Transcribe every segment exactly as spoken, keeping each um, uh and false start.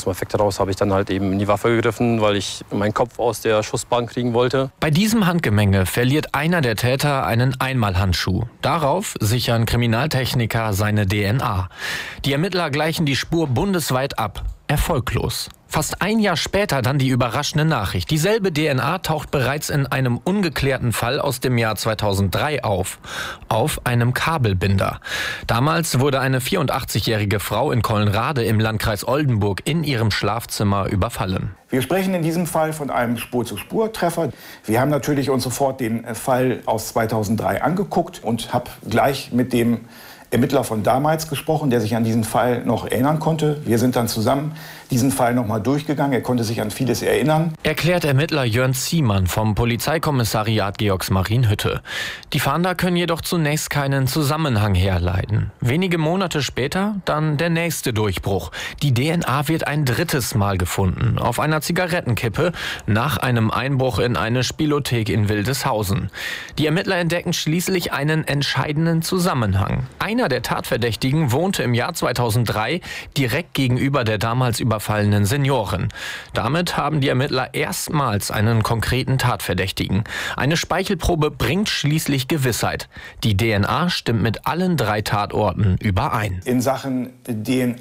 dem Effekt heraus habe ich dann halt eben in die Waffe gegriffen, weil ich meinen Kopf aus der Schussbahn kriegen wollte. Bei diesem Handgemenge verliert einer der Täter einen Einmalhandschuh. Darauf sichern Kriminaltechniker seine D N A. Die Ermittler gleichen die Spur bundesweit ab. Erfolglos. Fast ein Jahr später dann die überraschende Nachricht. Dieselbe D N A taucht bereits in einem ungeklärten Fall aus dem Jahr zweitausenddrei auf. Auf einem Kabelbinder. Damals wurde eine vierundachtzigjährige Frau in Collenrade im Landkreis Oldenburg in ihrem Schlafzimmer überfallen. Wir sprechen in diesem Fall von einem Spur-zu-Spur-Treffer. Wir haben natürlich uns sofort den Fall aus zweitausenddrei angeguckt und habe gleich mit dem Ermittler von damals gesprochen, der sich an diesen Fall noch erinnern konnte. Wir sind dann zusammen diesen Fall noch mal durchgegangen. Er konnte sich an vieles erinnern. Erklärt Ermittler Jörn Ziemann vom Polizeikommissariat Georgsmarienhütte. Die Fahnder können jedoch zunächst keinen Zusammenhang herleiten. Wenige Monate später dann der nächste Durchbruch. Die D N A wird ein drittes Mal gefunden. Auf einer Zigarettenkippe nach einem Einbruch in eine Spielothek in Wildeshausen. Die Ermittler entdecken schließlich einen entscheidenden Zusammenhang. Einer der Tatverdächtigen wohnte im Jahr zweitausenddrei direkt gegenüber der damals überfallenen Seniorin. Damit haben die Ermittler erstmals einen konkreten Tatverdächtigen. Eine Speichelprobe bringt schließlich Gewissheit. Die D N A stimmt mit allen drei Tatorten überein. In Sachen D N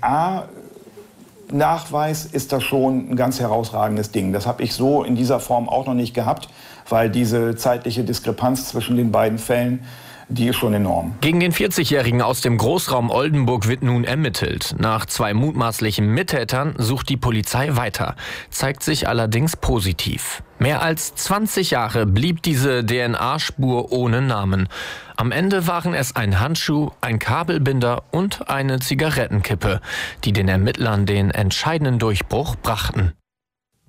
A-Nachweis ist das schon ein ganz herausragendes Ding. Das habe ich so in dieser Form auch noch nicht gehabt, weil diese zeitliche Diskrepanz zwischen den beiden Fällen, die ist schon enorm. Gegen den vierzigjährigen aus dem Großraum Oldenburg wird nun ermittelt. Nach zwei mutmaßlichen Mittätern sucht die Polizei weiter, zeigt sich allerdings positiv. Mehr als zwanzig Jahre blieb diese D N A-Spur ohne Namen. Am Ende waren es ein Handschuh, ein Kabelbinder und eine Zigarettenkippe, die den Ermittlern den entscheidenden Durchbruch brachten.